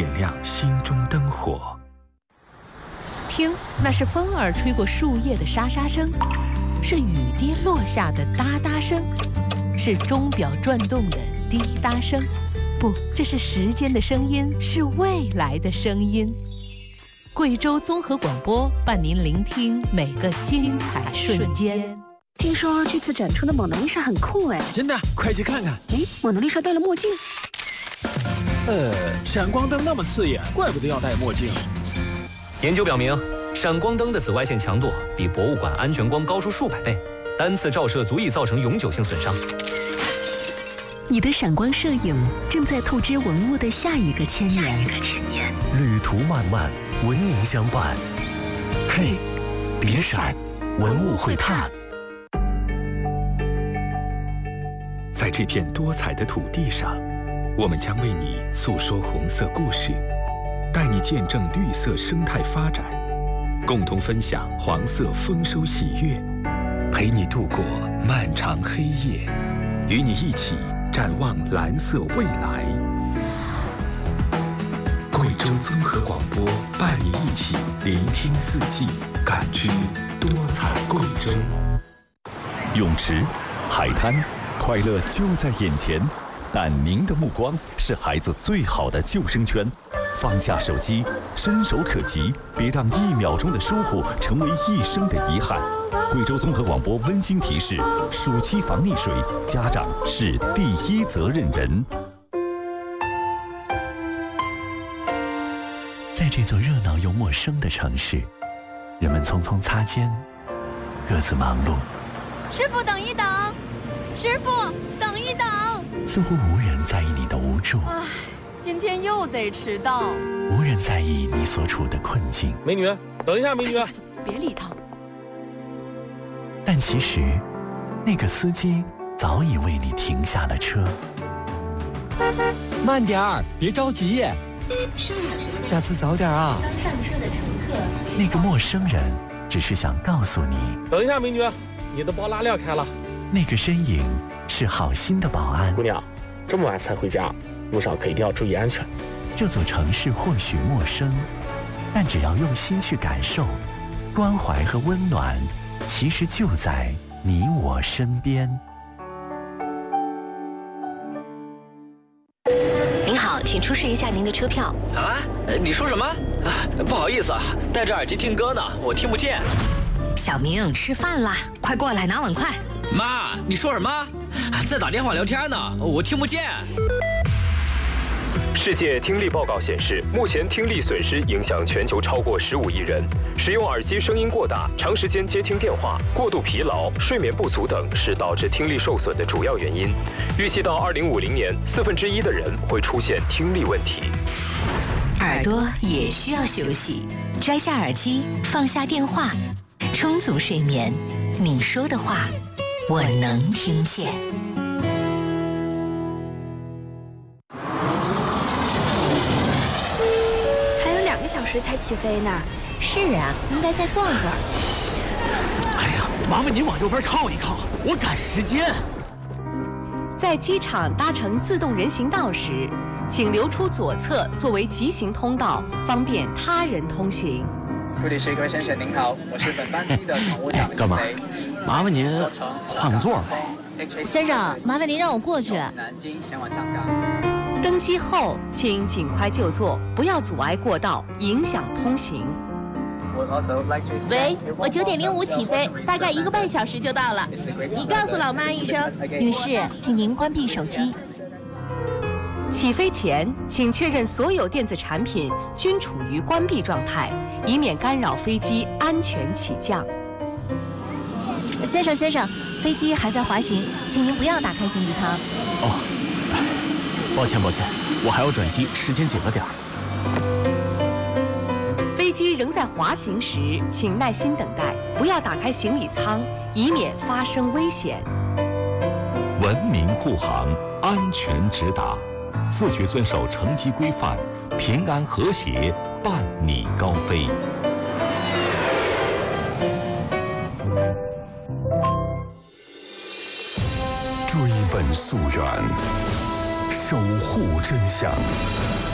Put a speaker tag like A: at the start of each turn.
A: 点亮心中灯火。
B: 听，那是风儿吹过树叶的沙沙声，是雨滴落下的哒哒声，是钟表转动的滴答声。不，这是时间的声音，是未来的声音。贵州综合广播伴您聆听每个精彩瞬间。
C: 听说这次展出的蒙娜丽莎很酷哎！
D: 真的，快去看看。
C: 哎，蒙娜丽莎戴了墨镜。
D: 闪光灯那么刺眼，怪不得要戴墨镜。
E: 研究表明，闪光灯的紫外线强度比博物馆安全光高出数百倍，单次照射足以造成永久性损伤。
C: 你的闪光摄影正在透支文物的下一个千年。
A: 旅途漫漫，文明相伴。嘿，别闪，文物会探。在这片多彩的土地上，我们将为你诉说红色故事，带你见证绿色生态发展，共同分享黄色丰收喜悦，陪你度过漫长黑夜，与你一起展望蓝色未来。贵州综合广播伴你一起聆听四季，感知多彩贵州。
F: 泳池、海滩，快乐就在眼前，但您的目光是孩子最好的救生圈。放下手机，伸手可及，别让1秒钟的疏忽成为一生的遗憾。贵州综合广播温馨提示：暑期防溺水，家长是第一责任人。
A: 在这座热闹又陌生的城市，人们匆匆擦肩，各自忙碌。
G: 师傅，等一等！师傅，等一等！
A: 似乎无人在意你的无助。
G: 唉，今天又得迟到。
A: 无人在意你所处的困境。
D: 美女，等一下，美女。
G: 别理他。
A: 但其实，那个司机早已为你停下了车。
D: 慢点儿，别着急。下次早点啊。
H: 刚上车的乘客。
A: 那个陌生人只是想告诉你。
D: 等一下，美女，你的包拉链开了。
A: 那个身影是好心的保安。
I: 姑娘，这么晚才回家，路上可一定要注意安全。
A: 这座城市或许陌生，但只要用心去感受，关怀和温暖其实就在你我身边。
C: 您好，请出示一下您的车票。
J: 啊？你说什么？不好意思啊，戴着耳机听歌呢，我听不见。
C: 小明，吃饭啦，快过来拿碗筷。
J: 妈，你说什么？在打电话聊天呢，我听不见。
K: 世界听力报告显示，目前听力损失影响全球超过15亿人。使用耳机声音过大、长时间接听电话、过度疲劳、睡眠不足等是导致听力受损的主要原因。预计到2050年，1/4的人会出现听力问题。
C: 耳朵也需要休息，摘下耳机，放下电话，充足睡眠。你说的话，我能听见。
G: 才起飞呢。
C: 是啊，应该再逛逛。
D: 哎呀，麻烦您往右边靠一靠，我赶时间。
B: 在机场搭乘自动人行道时，请留出左侧作为急行通道，方便他人通行。
L: 这里是各位先生，您好，我是本班机的乘务长。
D: 干嘛？麻烦您换个座吧。
G: 先生，麻烦您让我过去。
L: 南京前往香港。
B: 登机后，请尽快就座，不要阻碍过道，影响通行。
G: 喂，我9点05起飞，大概1个半小时就到了。你告诉老妈一声。
C: 女士，请您关闭手机。
B: 起飞前，请确认所有电子产品均处于关闭状态，以免干扰飞机安全起降。
C: 先生，飞机还在滑行，请您不要打开行李舱。
D: 哦。抱歉，我还要转机，时间紧了点儿。
B: 飞机仍在滑行时，请耐心等待，不要打开行李舱，以免发生危险。
F: 文明护航，安全直达，自觉遵守乘机规范，平安和谐，伴你高飞。
A: 追本溯源，守护真相。